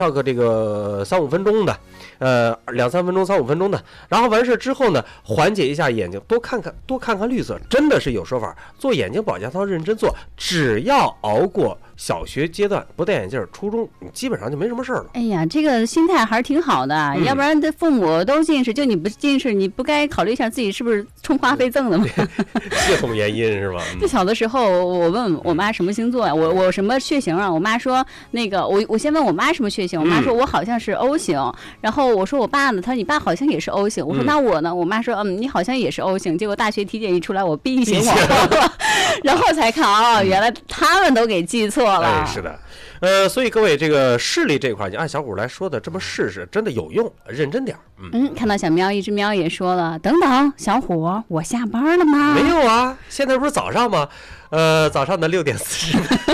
跳个这个3-5分钟的，2-3分钟3-5分钟的，然后完事之后呢，缓解一下眼睛，多看看绿色，真的是有说法，做眼睛保健操认真做，只要熬过小学阶段不戴眼镜，初中你基本上就没什么事儿了。 哎呀，这个心态还是挺好的，要不然这父母都近视，就你不近视，你不该考虑一下自己是不是充话费赠的吗？ 系统原因是吧？ 就小的时候，我问我妈什么星座呀，我什么血型啊？我妈说那个我先问我妈什么血型，我妈说我好像是 O 型，然后我说我爸呢，她说你爸好像也是 O 型，我说那我呢？我妈说你好像也是 O 型，结果大学体检一出来我 B 型往后了，然后才看原来他们都给记错了。 哎，是的，所以各位这个视力这块，你按小虎来说的这么试试，真的有用，认真点。 看到小喵一只喵也说了，等等，小虎，我下班了吗？ 没有啊，现在不是早上吗？早上的6点40分。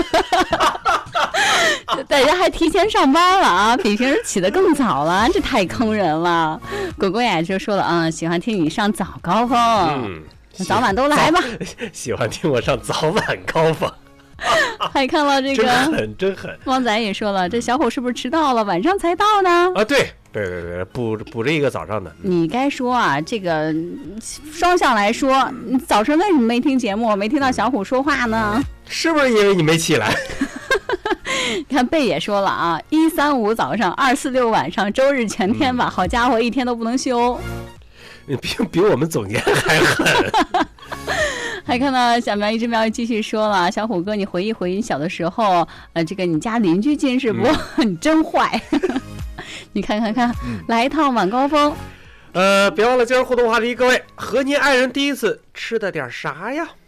大家还提前上班了啊，比平时起得更早了，这太坑人了。果果呀就说了，喜欢听你上早高峰，早晚都来吧。 喜欢听我上早晚高峰。 还看到这个真狠。 汪仔也说了，这小虎是不是迟到了，晚上才到呢？ 啊，对，补着一个早上的。 你该说啊，这个双向来说，你早晨为什么没听节目，没听到小虎说话呢？ 是不是因为你没起来？ 你看贝也说了啊，1、3、5早上，2、4、6晚上，周日全天吧。好家伙，一天都不能休。 你比我们总监还狠。 还看到小苗一只喵继续说了，小虎哥，你回忆回忆你小的时候，这个你家邻居近视不？你真坏。你看，来一趟晚高峰。 别忘了今儿互动话题，各位和您爱人第一次吃的点啥呀？